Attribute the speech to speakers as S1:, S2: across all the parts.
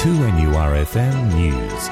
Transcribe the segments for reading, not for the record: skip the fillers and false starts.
S1: 2NURFM News.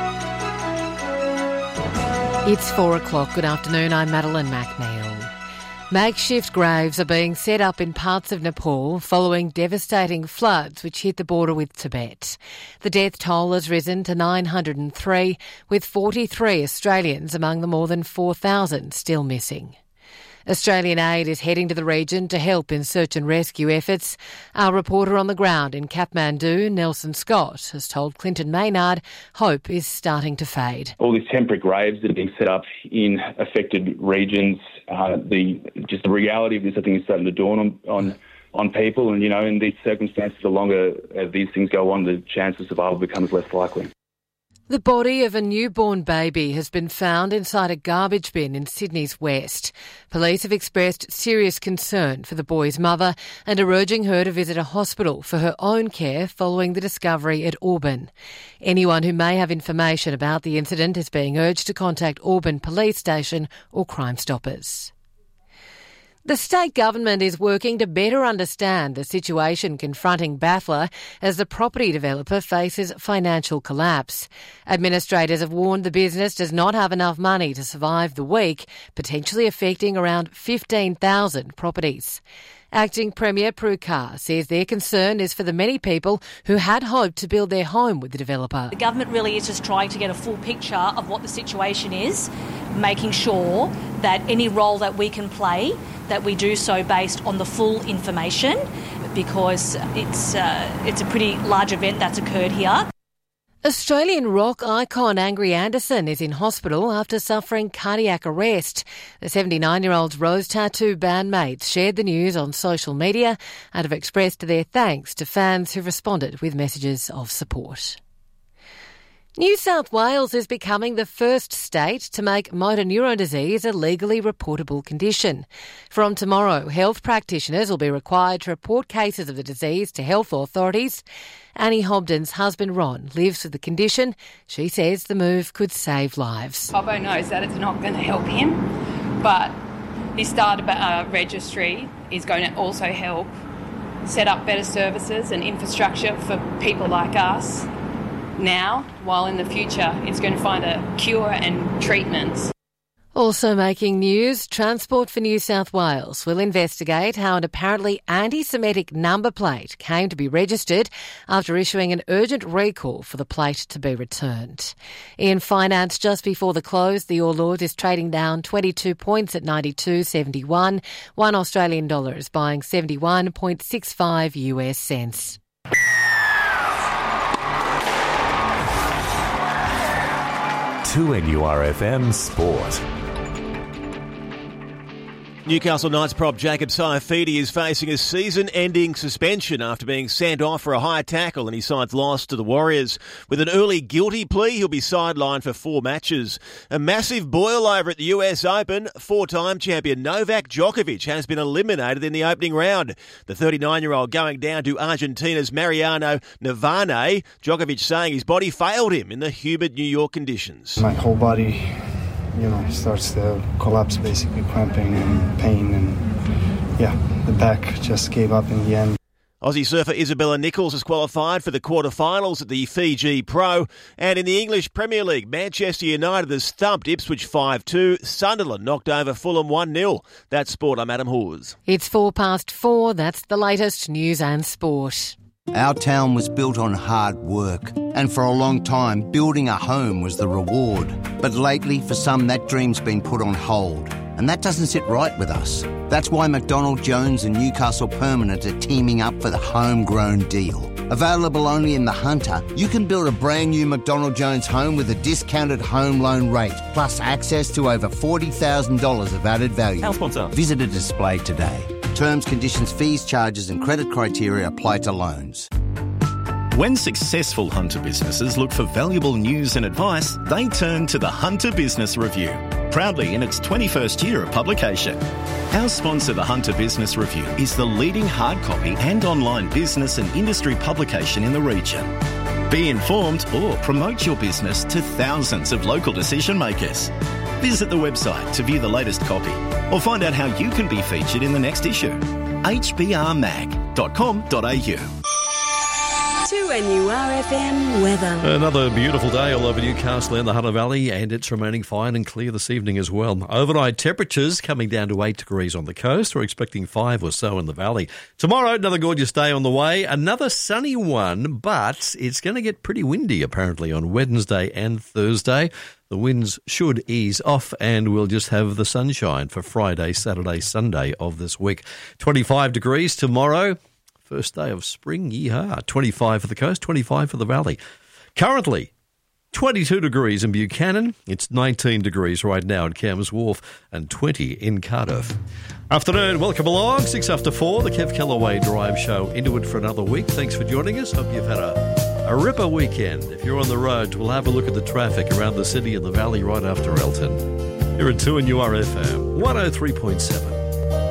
S2: It's 4 o'clock. Good afternoon. I'm Madeline McNeil. Makeshift graves are being set up in parts of Nepal following devastating floods which hit the border with Tibet. The death toll has risen to 903, with 43 Australians among the more than 4,000 still missing. Australian aid is heading to the region to help in search and rescue efforts. Our reporter on the ground in Kathmandu, Nelson Scott, has told Clinton Maynard hope is starting to fade.
S3: All these temporary graves that are being set up in affected regions, the reality of this, I think, is starting to dawn on people. And, in these circumstances, the longer these things go on, the chance of survival becomes less likely.
S2: The body of a newborn baby has been found inside a garbage bin in Sydney's west. Police have expressed serious concern for the boy's mother and are urging her to visit a hospital for her own care following the discovery at Auburn. Anyone who may have information about the incident is being urged to contact Auburn Police Station or Crime Stoppers. The state government is working to better understand the situation confronting Baffler as the property developer faces financial collapse. Administrators have warned the business does not have enough money to survive the week, potentially affecting around 15,000 properties. Acting Premier Prue Carr says their concern is for the many people who had hoped to build their home with the developer.
S4: The government really is just trying to get a full picture of what the situation is, making sure that any role that we can play, that we do so based on the full information, because it's a pretty large event that's occurred here.
S2: Australian rock icon Angry Anderson is in hospital after suffering cardiac arrest. The 79-year-old's Rose Tattoo bandmates shared the news on social media and have expressed their thanks to fans who responded with messages of support. New South Wales is becoming the first state to make motor neurone disease a legally reportable condition. From tomorrow, health practitioners will be required to report cases of the disease to health authorities. Annie Hobden's husband Ron lives with the condition. She says the move could save lives.
S5: Bobo knows that it's not going to help him, but this data registry is going to also help set up better services and infrastructure for people like us now, while in the future it's going to find a cure and treatments.
S2: Also making news, Transport for New South Wales will investigate how an apparently anti-Semitic number plate came to be registered after issuing an urgent recall for the plate to be returned. In finance, just before the close, the All Ords is trading down 22 points at 92.71. $1 Australian is buying 71.65 US cents.
S1: To NURFM Sport.
S6: Newcastle Knights prop Jacob Saifidi is facing a season-ending suspension after being sent off for a high tackle and his side's loss to the Warriors. With an early guilty plea, he'll be sidelined for 4 matches. A massive boil over at the US Open. 4-time champion Novak Djokovic has been eliminated in the opening round. The 39-year-old going down to Argentina's Mariano Navane. Djokovic saying his body failed him in the humid New York conditions.
S7: My whole body starts to collapse, basically cramping and pain, and the back just gave up in the end.
S6: Aussie surfer Isabella Nichols has qualified for the quarterfinals at the Fiji Pro. And in the English Premier League, Manchester United has thumped Ipswich 5-2. Sunderland knocked over Fulham 1-0. That's sport. I'm Adam Hawes.
S2: It's 4:04. That's the latest news and sport.
S8: Our town was built on hard work, and for a long time, building a home was the reward. But lately, for some, that dream's been put on hold, and that doesn't sit right with us. That's why McDonald Jones and Newcastle Permanent are teaming up for the homegrown deal. Available only in the Hunter, you can build a brand new McDonald Jones home with a discounted home loan rate, plus access to over $40,000 of added value.
S6: Our sponsor.
S8: Visit a display today. Terms, conditions, fees, charges and credit criteria apply to loans.
S9: When successful Hunter businesses look for valuable news and advice, they turn to the Hunter Business Review, proudly in its 21st year of publication. Our sponsor, the Hunter Business Review, is the leading hard copy and online business and industry publication in the region. Be informed or promote your business to thousands of local decision makers. Visit the website to view the latest copy or find out how you can be featured in the next issue. hbrmag.com.au.
S10: 2NURFM weather.
S11: Another beautiful day all over Newcastle and the Hunter Valley, and it's remaining fine and clear this evening as well. Overnight temperatures coming down to 8 degrees on the coast. We're expecting 5 or so in the valley. Tomorrow, another gorgeous day on the way. Another sunny one, but it's going to get pretty windy apparently on Wednesday and Thursday. The winds should ease off and we'll just have the sunshine for Friday, Saturday, Sunday of this week. 25 degrees tomorrow. First day of spring, yeehaw. 25 for the coast, 25 for the valley. Currently, 22 degrees in Buchanan. It's 19 degrees right now in Cairns Wharf and 20 in Cardiff. Afternoon, welcome along. 6 after 4, the Kev Callaway Drive Show. Into it for another week. Thanks for joining us. Hope you've had a ripper weekend. If you're on the road, we'll have a look at the traffic around the city and the valley right after Elton. You're at 2NURFM 103.7.